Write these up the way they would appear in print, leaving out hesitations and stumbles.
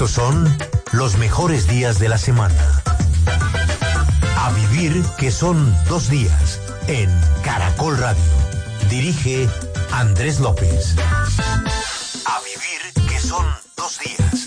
Estos son los mejores días de la semana. A vivir que son 2 días en Caracol Radio. Dirige Andrés López. A vivir que son 2 días.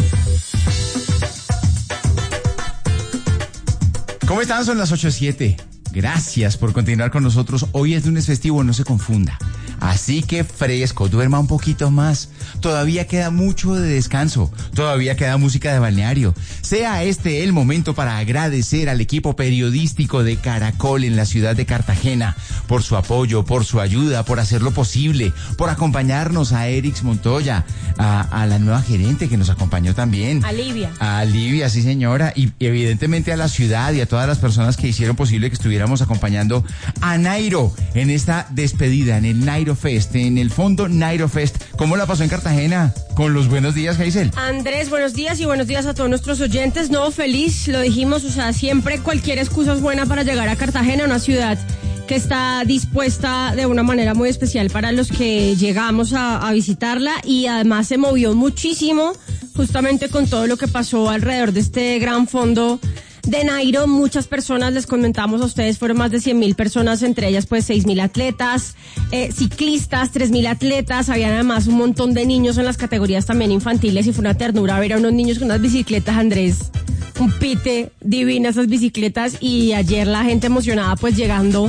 ¿Cómo están? Son las 8:07. Gracias por continuar con nosotros. Hoy es lunes festivo, no se confunda. Así que fresco, duerma un poquito más. Todavía queda mucho de descanso. Todavía queda música de balneario. Sea este el momento para agradecer al equipo periodístico de Caracol en la ciudad de Cartagena por su apoyo, por su ayuda, por hacerlo posible, por acompañarnos, a Erix Montoya, a la nueva gerente que nos acompañó también. A Livia, sí señora. Y evidentemente a la ciudad y a todas las personas que hicieron posible que estuviéramos acompañando a Nairo en esta despedida, en el Nairo Fest, en el fondo Nairo Fest. ¿Cómo la pasó en Cartagena? Con los buenos días, Hazel. Andrés, buenos días y buenos días a todos nuestros oyentes. No, feliz, lo dijimos, o sea, siempre cualquier excusa es buena para llegar a Cartagena, una ciudad que está dispuesta de una manera muy especial para los que llegamos a visitarla, y además se movió muchísimo justamente con todo lo que pasó alrededor de este gran fondo de Nairo. Muchas personas, les comentamos a ustedes, fueron más de 100,000 personas, entre ellas pues 6,000 atletas, ciclistas, 3,000 atletas, habían además un montón de niños en las categorías también infantiles, y fue una ternura ver a unos niños con unas bicicletas, Andrés, un pite divina esas bicicletas. Y ayer la gente emocionada pues llegando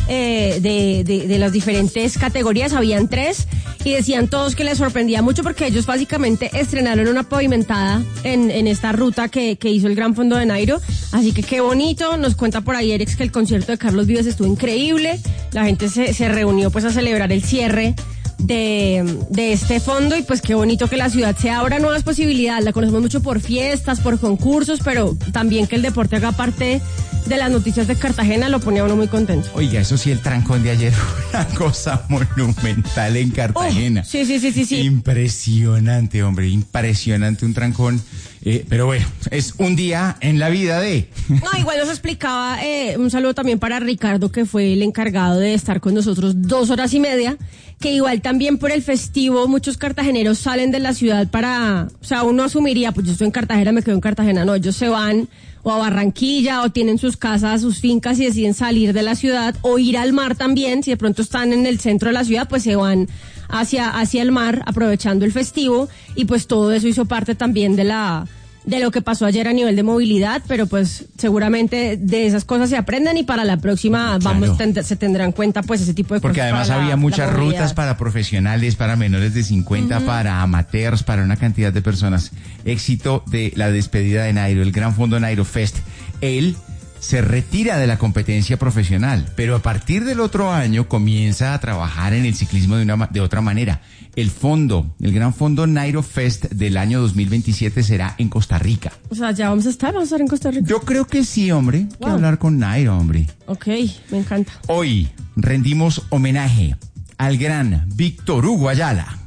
de las diferentes categorías, habían 3, y decían todos que les sorprendía mucho porque ellos básicamente estrenaron una pavimentada en esta ruta que hizo el Gran Fondo de Nairo, así que qué bonito. Nos cuenta por ahí Erix que el concierto de Carlos Vives estuvo increíble, la gente se reunió pues a celebrar el cierre de este fondo, y pues qué bonito que la ciudad se abra nuevas posibilidades. La conocemos mucho por fiestas, por concursos, pero también que el deporte haga parte de las noticias de Cartagena lo pone a uno muy contento. Oiga, eso sí, el trancón de ayer fue una cosa monumental en Cartagena. Sí. Impresionante, hombre, impresionante, un trancón. Pero bueno, es un día en la vida de... No, igual nos explicaba, un saludo también para Ricardo, que fue el encargado de estar con nosotros 2 horas y media, que igual también por el festivo muchos cartageneros salen de la ciudad para, o sea, uno asumiría, pues yo estoy en Cartagena, me quedo en Cartagena. No, ellos se van o a Barranquilla, o tienen sus casas, sus fincas, y deciden salir de la ciudad o ir al mar también. Si de pronto están en el centro de la ciudad, pues se van hacia el mar aprovechando el festivo, y pues todo eso hizo parte también de lo que pasó ayer a nivel de movilidad. Pero pues seguramente de esas cosas se aprenden, y para la próxima Claro. se tendrán en cuenta pues ese tipo de Porque cosas. además había muchas rutas para profesionales, para menores de 50, para amateurs, para una cantidad de personas. Éxito de la despedida de Nairo, el Gran Fondo Nairo Fest. Él se retira de la competencia profesional, pero a partir del otro año comienza a trabajar en el ciclismo de otra manera. El Gran Fondo Nairo Fest del año 2027 será en Costa Rica. O sea, ya vamos a estar en Costa Rica. Yo creo que sí, hombre. Hay que Wow. hablar con Nairo, hombre. Ok, me encanta. Hoy rendimos homenaje al gran Víctor Hugo Ayala.